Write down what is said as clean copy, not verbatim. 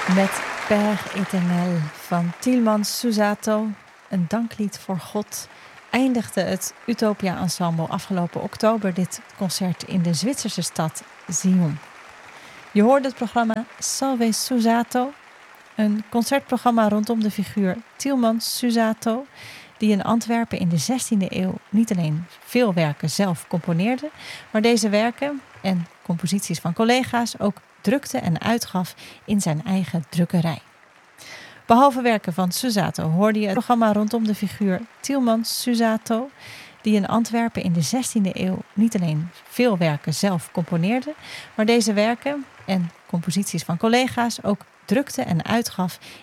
Met Père Éternel van Tielmans Susato, een danklied voor God, eindigde het Utopia Ensemble afgelopen oktober dit concert in de Zwitserse stad Sion. Je hoorde het programma Salve Susato, een concertprogramma rondom de figuur Tielmans Susato, die in Antwerpen in de 16e eeuw niet alleen veel werken zelf componeerde, maar deze werken en composities van collega's ook drukte en uitgaf in zijn eigen drukkerij. Behalve werken van Susato hoorde je het programma rondom de figuur Tielmans Susato, die in Antwerpen in de 16e eeuw niet alleen veel werken zelf componeerde, maar deze werken en composities van collega's ook drukte en uitgaf